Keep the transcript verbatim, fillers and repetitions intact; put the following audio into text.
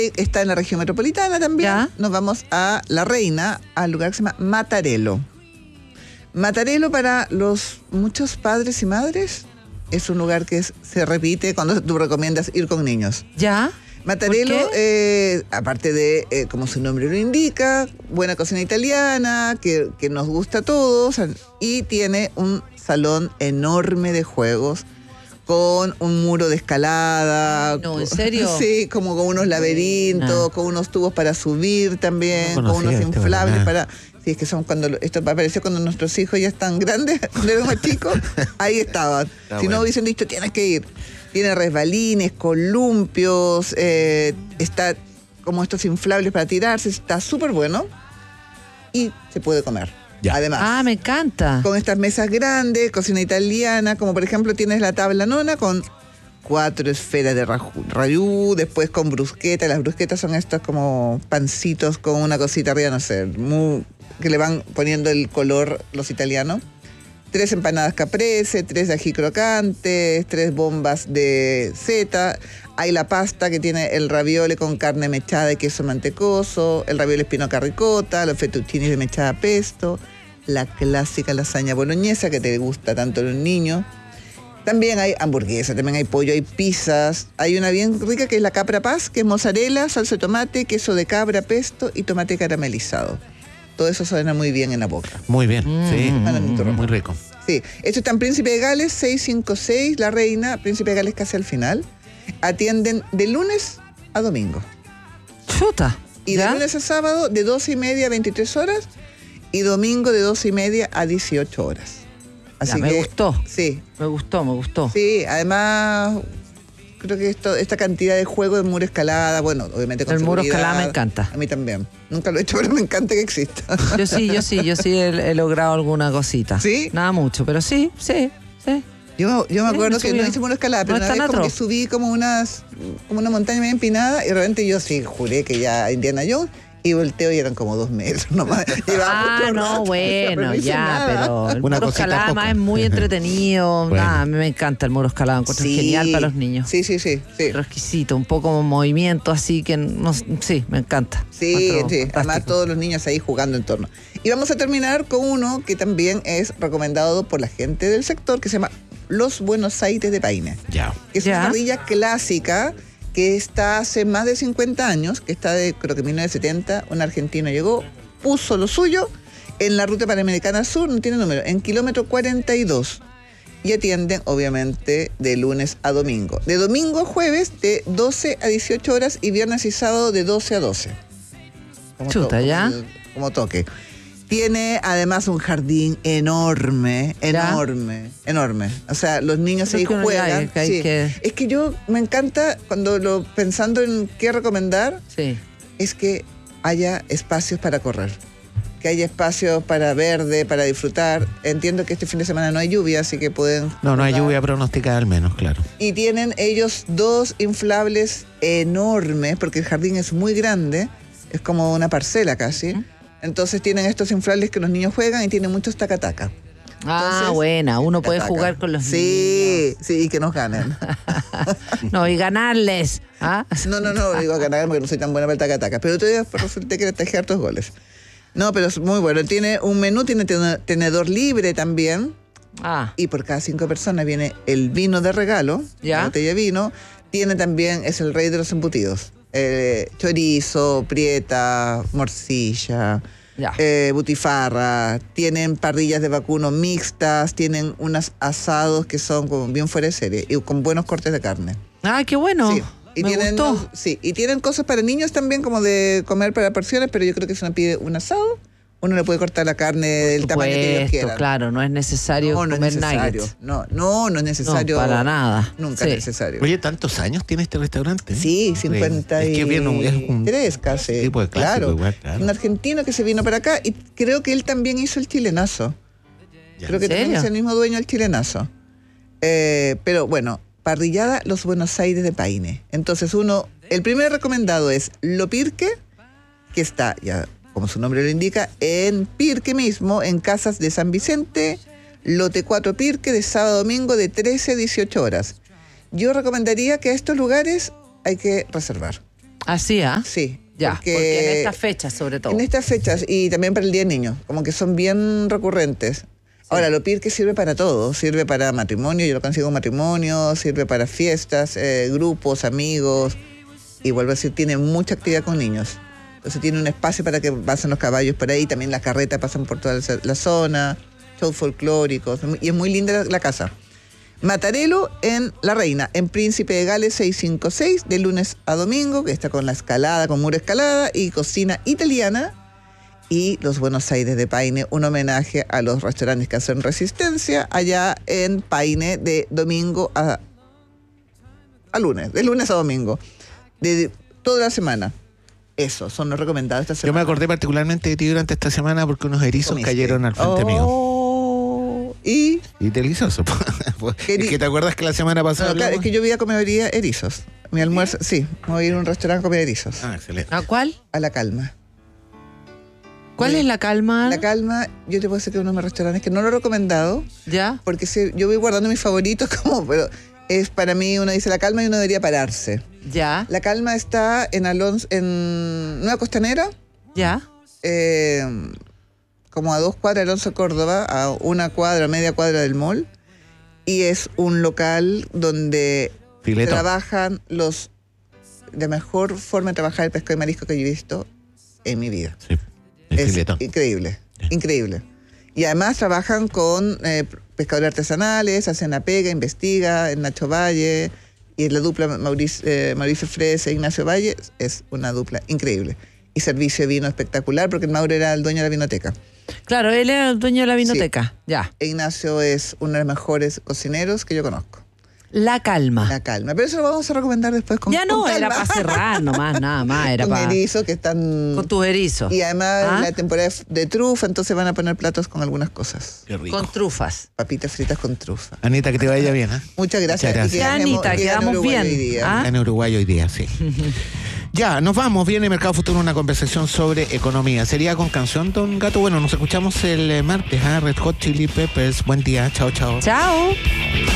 Y está en la región metropolitana también. ¿Ya? Nos vamos a La Reina, al lugar que se llama Matarelo. Matarelo, para los muchos padres y madres, es un lugar que es, se repite cuando tú recomiendas ir con niños. ¿Ya? Matarelo, eh, aparte de, eh, como su nombre lo indica, buena cocina italiana, que, que nos gusta a todos, y tiene un salón enorme de juegos, con un muro de escalada. No, ¿en serio? Sí, como con unos laberintos, ah. con unos tubos para subir también, no con unos inflables para... Sí, es que son cuando... Esto apareció cuando nuestros hijos ya están grandes, cuando eran más chicos, ahí estaban. Está si bueno. no hubiesen dicho, tienes que ir. Tiene resbalines, columpios, eh, está como estos inflables para tirarse, está súper bueno. Y se puede comer. Ya. Además, ah, me encanta. Con estas mesas grandes, cocina italiana, como por ejemplo tienes la tabla nona con cuatro esferas de rayú, después con brusqueta. Las brusquetas son estos como pancitos con una cosita arriba, no sé, muy, que le van poniendo el color los italianos. Tres empanadas caprese, tres de ají crocantes, tres bombas de seta. Hay la pasta que tiene el raviole con carne mechada y queso mantecoso, el raviole espinaca ricota, los fettuccini de mechada pesto, la clásica lasaña boloñesa que te gusta tanto a los niños. También hay hamburguesas, también hay pollo, hay pizzas. Hay una bien rica que es la capra paz, que es mozzarella, salsa de tomate, queso de cabra, pesto y tomate caramelizado. Todo eso suena muy bien en la boca. Muy bien, mm, sí. Mm, muy rico. Sí, esto está en Príncipe de Gales, seiscientos cincuenta y seis, La Reina, Príncipe de Gales casi al final. Atienden de lunes a domingo. Chuta. Y ¿ya? de lunes a sábado de doce y media a veintitrés horas y domingo de doce y media a dieciocho horas. Así ya, me que, gustó. Sí. Me gustó, me gustó. Sí, además... Creo que esto, esta cantidad de juegos de muro escalada, bueno, obviamente con el seguridad. muro escalada me encanta. A mí también. Nunca lo he hecho, pero me encanta que exista. Yo sí, yo sí, yo sí he, he logrado alguna cosita. ¿Sí? Nada mucho, pero sí, sí, sí. Yo, yo me acuerdo sí, que me no hice muro escalada, pero no una vez como atroz. que subí como unas como una montaña medio empinada y de repente yo sí juré que ya Indiana Jones y volteo y eran como dos metros nomás. Ah, no, rato, bueno, pero no ya, nada. Pero el una muro escalada además es muy entretenido. Bueno. Nada, a mí me encanta el muro escalada, encuentro sí, genial para los niños. Sí, sí, sí, sí. Exquisito, un poco como movimiento así que no, sí, me encanta. Sí, sí, además todos los niños ahí jugando en torno. Y vamos a terminar con uno que también es recomendado por la gente del sector, que se llama Los Buenos Aires de Paine. Ya. Que es ya. una parrilla clásica que está hace más de cincuenta años, que está de, creo que mil novecientos setenta, un argentino llegó, puso lo suyo en la ruta panamericana sur, no tiene número, en kilómetro cuarenta y dos. Y atienden, obviamente, de lunes a domingo. De domingo a jueves, de doce a dieciocho horas, y viernes y sábado, de doce a doce. Como Chuta, to- ¿ya? Como, como toque. Tiene además un jardín enorme, enorme, ¿ya? enorme. O sea, los niños ahí juegan. Que hay sí. que... Es que yo me encanta cuando lo pensando en qué recomendar, sí. es que haya espacios para correr, que haya espacios para verde, para disfrutar. Entiendo que este fin de semana no hay lluvia, así que pueden... No, no hay lluvia pronosticada al menos, claro. Y tienen ellos dos inflables enormes, porque el jardín es muy grande, es como una parcela casi. ¿Mm? Entonces tienen estos inflables que los niños juegan y tienen muchos taca-taca. Ah, Entonces, buena, uno puede taca. jugar con los sí, niños. Sí, sí, y que nos ganen. No, y ganarles. ¿Ah? No, no, no, digo ganar porque no soy tan buena para el taca-taca. Pero todavía resulté que le tajé hartos goles. No, pero es muy bueno. Tiene un menú, tiene tenedor libre también. Ah. Y por cada cinco personas viene el vino de regalo, ¿ya? La botella de vino. Tiene también, es el rey de los embutidos. Eh, chorizo, prieta, morcilla, eh, butifarra, tienen parrillas de vacuno mixtas, tienen unos asados que son como bien fuera de serie y con buenos cortes de carne. Ah, qué bueno. Sí. Y Me tienen, gustó. Sí, y tienen cosas para niños también, como de comer para porciones, pero yo creo que si uno pide un asado, uno le puede cortar la carne del Por tamaño que ellos supuesto, quieran. Claro, no es necesario no, no comer es necesario. nuggets. No, no, no es necesario. No, para nada. Nunca sí. es necesario. Oye, ¿tantos años tiene este restaurante? Sí, cincuenta y tres Es que viene, es un casi. tipo de clásico, claro. Igual, claro. Un argentino que se vino para acá y creo que él también hizo el chilenazo. Ya. Creo que también es el mismo dueño del chilenazo. Eh, pero bueno, parrillada Los Buenos Aires de Paine. Entonces uno, el primer recomendado es Lo Pirque, que está ya, como su nombre lo indica, en Pirque mismo, en Casas de San Vicente, lote cuatro Pirque, de sábado a domingo de trece a dieciocho horas. Yo recomendaría que a estos lugares hay que reservar. Así, ¿ah? Sí. Ya, porque, en estas fechas sobre todo. En estas fechas y también para el Día del Niño, como que son bien recurrentes. Ahora, lo pirque sirve para todo, sirve para matrimonio, yo lo consigo matrimonio, sirve para fiestas, eh, grupos, amigos, y vuelvo a decir, tiene mucha actividad con niños. Entonces tiene un espacio para que pasen los caballos por ahí, también las carretas pasan por toda la, la zona, shows folclóricos, y es muy linda la, la casa. Matarelo en La Reina, en Príncipe de Gales seiscientos cincuenta y seis, de lunes a domingo, que está con la escalada, con muro escalada y cocina italiana. Y los Buenos Aires de Paine, un homenaje a los restaurantes que hacen resistencia allá en Paine de domingo a, a lunes, de lunes a domingo, de toda la semana. Eso, son los recomendados esta semana. Yo me acordé particularmente de ti durante esta semana porque unos erizos ¿Comiste? cayeron al frente oh, mío. Y... Y delicioso. Es que te acuerdas que la semana pasada... No, claro, hablamos? es que yo voy a comería erizos. Mi almuerzo, sí, me voy a ir a un restaurante a comer erizos. Ah, excelente. ¿A cuál? A La Calma. ¿Cuál Sí. es La Calma? La Calma, yo te puedo decir que es uno de mis restaurantes que no lo he recomendado, ¿Ya? porque si, yo voy guardando mis favoritos como, pero es para mí, uno dice La Calma y uno debería pararse. ¿Ya? La Calma está en Alonso, en Nueva Costanera, ¿Ya? eh, como a dos cuadras de Alonso Córdoba, a una cuadra, media cuadra del mall, y es un local donde Filetón. trabajan los de mejor forma de trabajar el pescado y marisco que yo he visto en mi vida. Sí, el Es filetón. increíble, Sí. increíble. Y además trabajan con eh, pescadores artesanales, hacen la pega, investiga en Nacho Valle, y en la dupla Mauricio, eh, Mauricio Fresa e Ignacio Valle es una dupla increíble. Y servicio de vino espectacular, porque el Mauro era el dueño de la vinoteca. Claro, él era el dueño de la vinoteca. Ya. E Ignacio es uno de los mejores cocineros que yo conozco. La Calma. La Calma. Pero eso lo vamos a recomendar después con Ya no, con era calma. para cerrar nomás, nada más. Era Con para... erizos que están... Con tus erizos. Y además ¿Ah? la temporada de trufa, entonces van a poner platos con algunas cosas. Qué rico. Con trufas. Papitas fritas con trufa. Anita, que te vaya bien, ¿eh? Muchas gracias. Muchas Y gracias. quedamos- Anita, quedan quedamos Uruguay bien. hoy día. ¿Ah? En Uruguay hoy día, sí. Ya, nos vamos. Viene Mercado Futuro, una conversación sobre economía. ¿Sería con canción, don Gato? Bueno, nos escuchamos el eh, martes, ¿ah? Red Hot Chili Peppers. Buen día. Chao, chao. Chao.